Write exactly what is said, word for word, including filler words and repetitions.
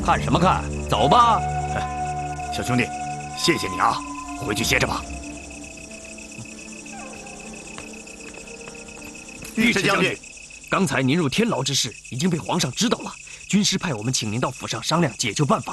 看什么看？走吧。 小兄弟，谢谢你啊，回去歇着吧。 尉迟将军，刚才您入天牢之事已经被皇上知道了，军师派我们请您到府上商量解救办法。